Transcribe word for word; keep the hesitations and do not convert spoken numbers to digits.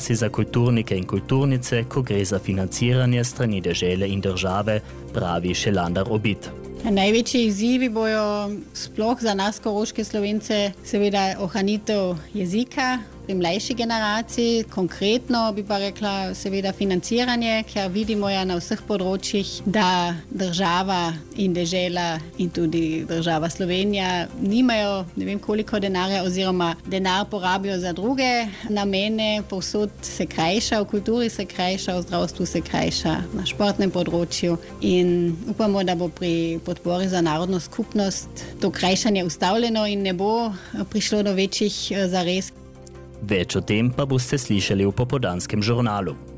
šanci za kulturnike in kulturnice, ko gre za financiranje strani dežele in države, pravi Šelandar Obid. Največji izzivi bojo sploh za nas, koroške Slovence, seveda ohranitev jezika pri mlajši generaciji. Konkretno bi pa rekla seveda financiranje, ker vidimo ja na vseh področjih, da država in dežela in tudi država Slovenija nimajo ne vem koliko denarja oziroma denar porabijo za druge namene. Povsod se krajša, v kulturi se krajša, v zdravstvu se krajša, na športnem področju in upamo, da bo pri podpori za narodno skupnost to krajšanje ustavljeno in ne bo prišlo do večjih zarez. Več o tem pa boste slišali v popoldanskem žurnalu.